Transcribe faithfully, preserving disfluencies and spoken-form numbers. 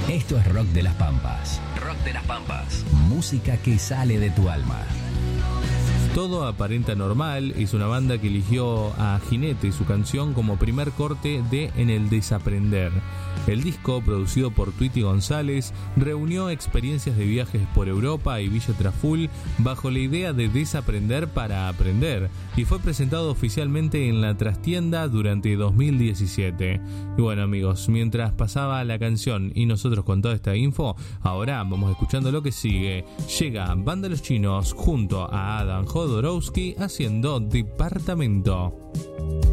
Esto es Rock de las Pampas. Rock de las Pampas. Música que sale de tu alma. Todo aparenta normal es una banda que eligió a Jinete y su canción como primer corte de En el Desaprender. El disco, producido por Tweety González, reunió experiencias de viajes por Europa y Villa Traful bajo la idea de desaprender para aprender, y fue presentado oficialmente en la trastienda durante dos mil diecisiete. Y bueno, amigos, mientras pasaba la canción y nosotros con toda esta info, ahora vamos escuchando lo que sigue. Llega Banda Los Chinos junto a Adam Jodorowsky haciendo Departamento.